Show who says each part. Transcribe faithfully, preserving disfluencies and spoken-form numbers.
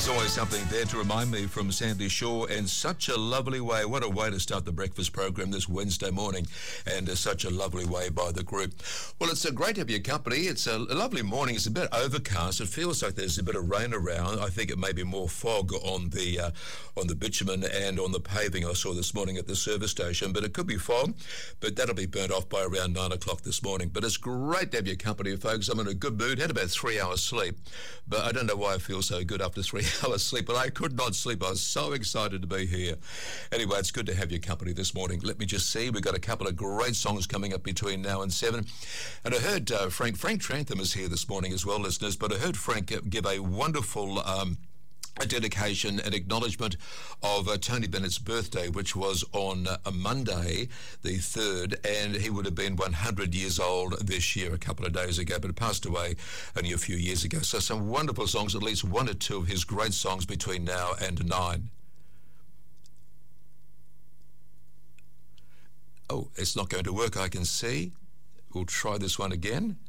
Speaker 1: There's always something there to remind me from Sandy Shaw, and such a lovely way. What a way to start the breakfast program this Wednesday morning, and uh, such a lovely way by the group. Well, it's uh, great to have your company. It's a, a lovely morning. It's a bit overcast. It feels like there's a bit of rain around. I think it may be more fog on the uh, on the bitumen and on the paving I saw this morning at the service station, but it could be fog, but that'll be burnt off by around nine o'clock this morning. But it's great to have your company, folks. I'm in a good mood. Had about three hours sleep, but I don't know why I feel so good after three hours sleep, but I could not sleep. I was so excited to be here. Anyway, it's good to have your company this morning. Let me just see. We've got a couple of great songs coming up between now and seven. And I heard uh, Frank, Frank Trantham is here this morning as well, listeners, but I heard Frank give a wonderful um, a dedication and acknowledgement of uh, Tony Bennett's birthday, which was on uh, a Monday, the third, and he would have been one hundred years old this year, a couple of days ago, but passed away only a few years ago. So some wonderful songs, at least one or two of his great songs between now and nine. Oh, it's not going to work, I can see. We'll try this one again.